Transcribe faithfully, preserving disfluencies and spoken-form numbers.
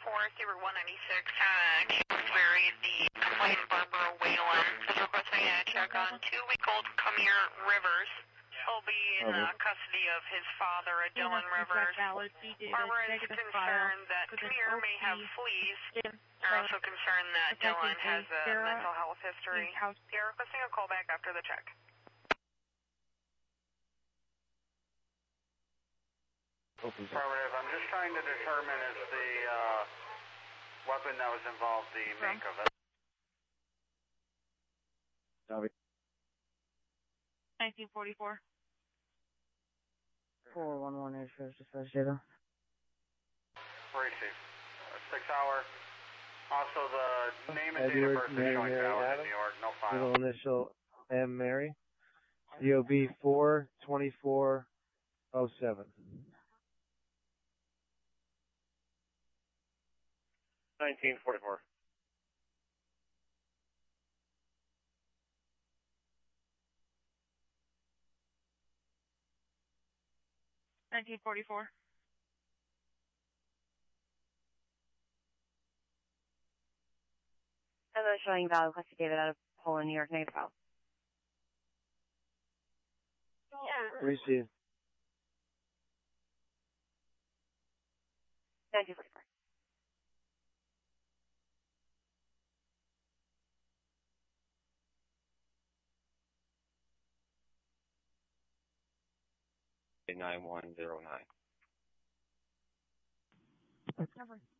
four, Saber one ninety-six, uh, Kingsbury, the complainant Barbara Whalen is requesting a check on two-week-old Kamir Rivers. He'll be in uh, custody of his father, Dylan Rivers. Barbara is concerned that Kamir may have fleas. They're also concerned that Dylan has a mental health history. They're requesting a call back after the check. Affirmative. I'm just trying to determine if the uh, weapon that was involved, the make of it. Copy. nineteen forty-four. four one one Air Force Dispatch Data. Receive. Uh, six hour. Also, the name and date of birth is showing valid in New York. No file. Middle initial M. Mary. D O B four twenty-four oh seven. nineteen forty-four. nineteen forty-four. Hello, showing valid requested David out of Poland, New York, negative file. Receive. nineteen forty-four. nine one zero nine. Cover.